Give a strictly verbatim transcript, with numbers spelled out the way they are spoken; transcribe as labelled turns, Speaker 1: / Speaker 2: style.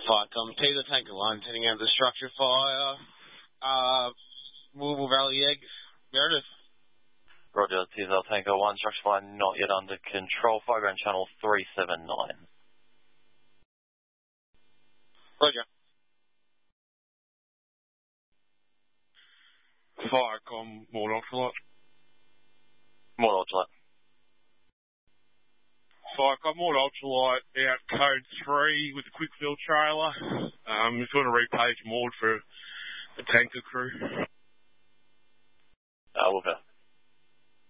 Speaker 1: Firecom, T the Tanker one, heading out the structure fire. Uh, Louisville Valley Egg, Meredith.
Speaker 2: Roger, T the Tanker one, structure fire not yet under control. Fireground channel three seven nine.
Speaker 1: Roger.
Speaker 3: Firecom, more ultralight.
Speaker 2: More ultralight.
Speaker 3: Firecom, more ultralight, out code three with a quick fill trailer. Um, just want to repage Maud for the tanker crew.
Speaker 2: Uh, we'll go.